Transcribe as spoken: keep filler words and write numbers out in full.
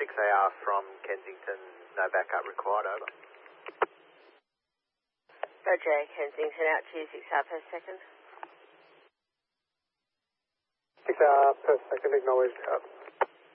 six A R from Kensington, no backup required, over. Roger, Kensington out to you, six hour per second. six hour per second, acknowledged out.